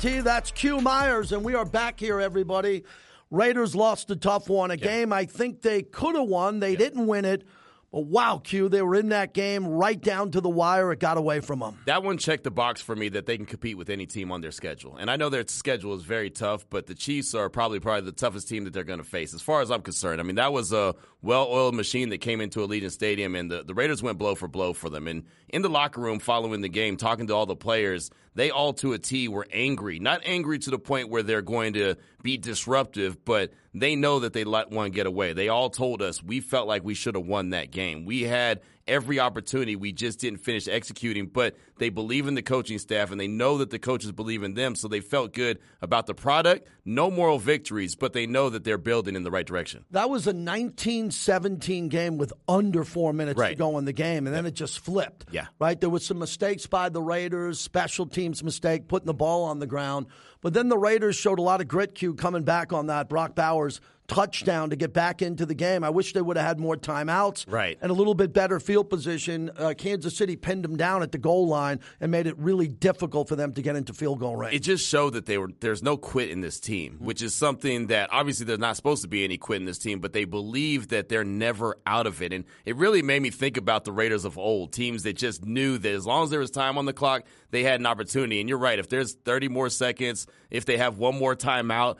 T, that's Q Myers, and we are back here, everybody. Raiders lost a tough one, a game I think they could have won. They didn't win it. But wow, Q, they were in that game right down to the wire. It got away from them. That one checked the box for me that they can compete with any team on their schedule. And I know their schedule is very tough, but the Chiefs are probably the toughest team that they're going to face, as far as I'm concerned. I mean, that was a well-oiled machine that came into Allegiant Stadium, and the Raiders went blow for blow for them. And in the locker room following the game, talking to all the players, they all to a T were angry. Not angry to the point where they're going to be disruptive, but they know that they let one get away. They all told us we felt like we should have won that game. We had every opportunity. We just didn't finish executing, but they believe in the coaching staff, and they know that the coaches believe in them, so they felt good about the product. No moral victories, but they know that they're building in the right direction. That was a 19-17 game with under 4 minutes to go in the game, and then it just flipped. Yeah. Right? There was some mistakes by the Raiders, special teams mistake, putting the ball on the ground. But then the Raiders showed a lot of grit, Q, coming back on that Brock Bowers touchdown to get back into the game. I wish they would have had more timeouts and a little bit better field position. Kansas City pinned them down at the goal line and made it really difficult for them to get into field goal range. It just showed that there's no quit in this team, which is something that obviously there's not supposed to be any quit in this team, but they believe that they're never out of it. And it really made me think about the Raiders of old, teams that just knew that as long as there was time on the clock, they had an opportunity. And you're right, if there's 30 more seconds, if they have one more timeout,